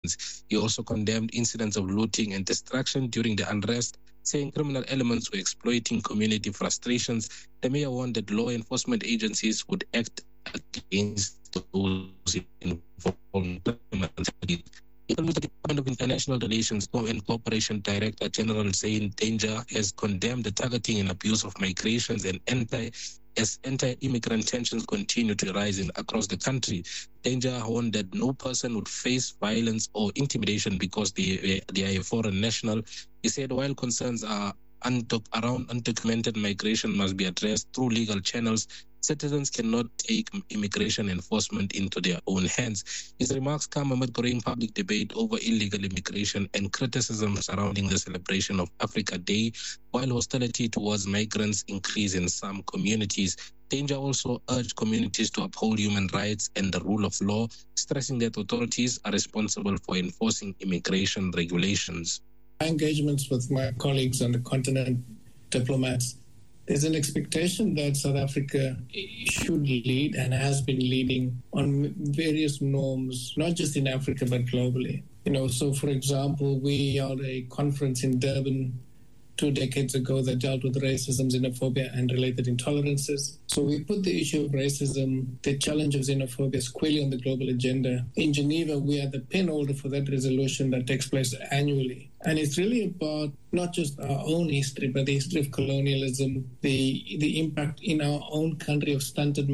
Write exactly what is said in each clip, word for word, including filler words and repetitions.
He also condemned incidents of looting and destruction during the unrest, saying criminal elements were exploiting community frustrations. The mayor warned that law enforcement agencies would act against those involved. The Department of International Relations and Cooperation Director General Zain Danger has condemned the targeting and abuse of migrations and anti as anti-immigrant tensions continue to rise in, across the country. Danger warned that no person would face violence or intimidation because they, they are a foreign national. He said while concerns are undoc- around undocumented migration must be addressed through legal channels, citizens cannot take immigration enforcement into their own hands. His remarks come amid growing public debate over illegal immigration and criticism surrounding the celebration of Africa Day, while hostility towards migrants increase in some communities. Danger also urged communities to uphold human rights and the rule of law, stressing that authorities are responsible for enforcing immigration regulations. My engagements with my colleagues on the continent, diplomats, there's an expectation that South Africa should lead and has been leading on various norms, not just in Africa, but globally. You know, so for example, we held a conference in Durban two decades ago that dealt with racism, xenophobia, and related intolerances. So we put the issue of racism, the challenge of xenophobia, squarely on the global agenda. In Geneva, we are the pen holder for that resolution that takes place annually. And it's really about not just our own history, but the history of colonialism, the the impact in our own country of stunted.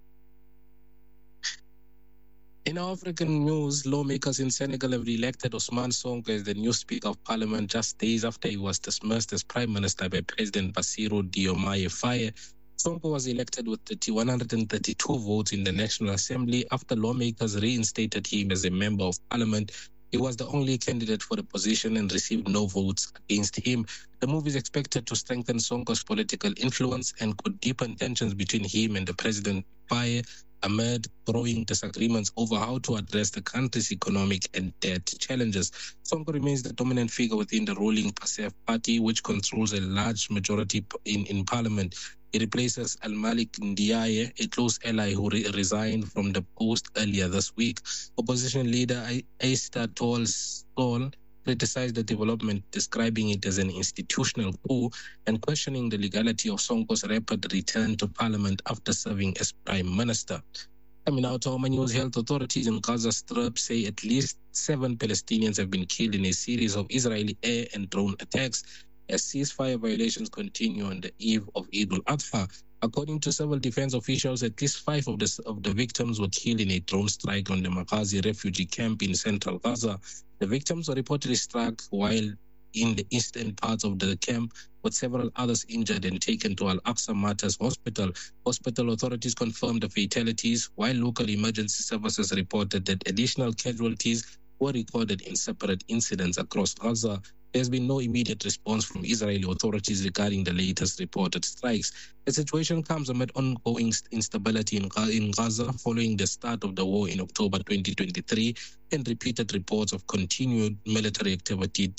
In African news, lawmakers in Senegal have elected Ousmane Sonko as the new Speaker of Parliament just days after he was dismissed as Prime Minister by President Bassirou Diomaye Faye. Sonko was elected with one hundred thirty-two votes in the National Assembly after lawmakers reinstated him as a Member of Parliament. He was the only candidate for the position and received no votes against him. The move is expected to strengthen Sonko's political influence and could deepen tensions between him and the President Faye amid growing disagreements over how to address the country's economic and debt challenges. Sonko remains the dominant figure within the ruling P A S E F party, which controls a large majority in, in parliament. He replaces Al-Malik Ndiaye, a close ally who re- resigned from the post earlier this week. Opposition leader Aïssata Tall Sall criticized the development, describing it as an institutional coup and questioning the legality of Sonko's rapid return to parliament after serving as prime minister. Coming out of Oman News, health authorities in Gaza Strip say at least seven Palestinians have been killed in a series of Israeli air and drone attacks as ceasefire violations continue on the eve of Eid al-Adha. According to civil defense officials, at least five of the, of the victims were killed in a drone strike on the Maghazi refugee camp in central Gaza. The victims were reportedly struck while in the eastern parts of the camp, with several others injured and taken to Al-Aqsa Martyrs Hospital. Hospital authorities confirmed the fatalities, while local emergency services reported that additional casualties were recorded in separate incidents across Gaza. There's been no immediate response from Israeli authorities regarding the latest reported strikes. The situation comes amid ongoing instability in Gaza following the start of the war in October twenty twenty-three and repeated reports of continued military activity,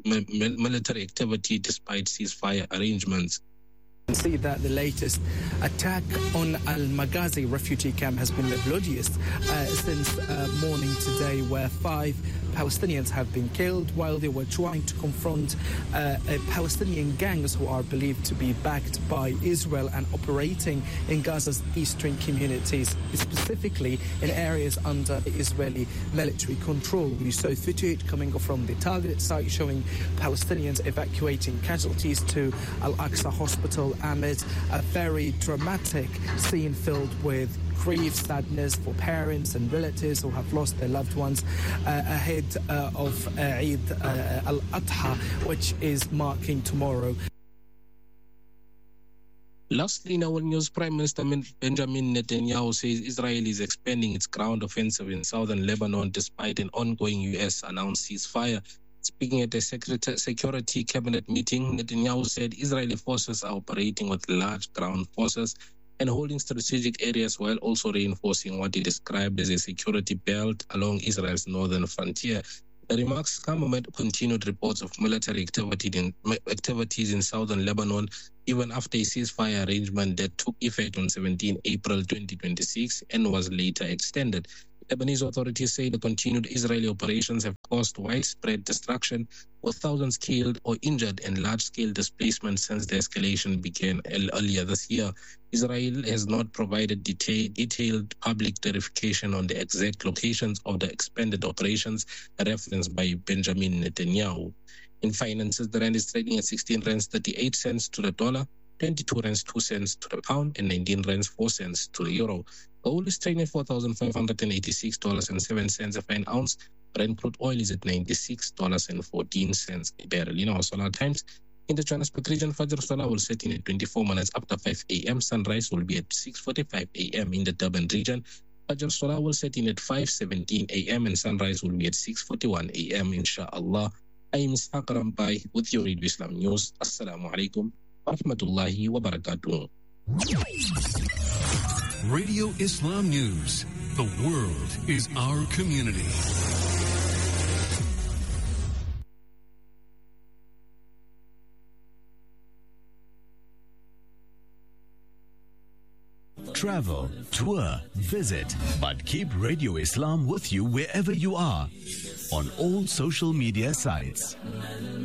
military activity despite ceasefire arrangements. See that the latest attack on Al-Maghazi refugee camp has been the bloodiest uh, since uh, morning today, where five Palestinians have been killed while they were trying to confront uh, a Palestinian gangs who are believed to be backed by Israel and operating in Gaza's eastern communities, specifically in areas under Israeli military control. We saw footage coming from the target site showing Palestinians evacuating casualties to Al-Aqsa Hospital amid a very dramatic scene filled with grief, sadness for parents and relatives who have lost their loved ones uh, ahead uh, of uh, Eid uh, al-Adha, which is marking tomorrow. Lastly, in our news, Prime Minister Benjamin Netanyahu says Israel is expanding its ground offensive in southern Lebanon despite an ongoing U S announced ceasefire. Speaking at a security cabinet meeting, Netanyahu said Israeli forces are operating with large ground forces and holding strategic areas while also reinforcing what he described as a security belt along Israel's northern frontier. The remarks come amid continued reports of military activity in, activities in southern Lebanon, even after a ceasefire arrangement that took effect on seventeenth April twenty twenty-six and was later extended. Lebanese authorities say the continued Israeli operations have caused widespread destruction, with thousands killed or injured and large-scale displacement since the escalation began earlier this year. Israel has not provided detail, detailed public clarification on the exact locations of the expanded operations referenced by Benjamin Netanyahu. In finances, the rand is trading at sixteen rands thirty-eight cents to the dollar, twenty-two rands two cents to the pound, and nineteen rands four cents to the euro. Gold is trading at four thousand five hundred eighty-six dollars and seven cents a fine ounce. Brent crude oil is at ninety-six dollars and fourteen cents a barrel. In our solar times, in the Johannesburg region, Fajr Salah will set in at twenty-four minutes after five a.m. Sunrise will be at six forty-five a.m. in the Durban region. Fajr Salah will set in at five seventeen a.m. and sunrise will be at six forty-one a.m. Inshallah. I am Ishaq Rampai with your Radio Islam News. Assalamu alaikum wa rahmatullahi wa barakatuh. Radio Islam News. The world is our community. Travel, tour, visit, but keep Radio Islam with you wherever you are on all social media sites.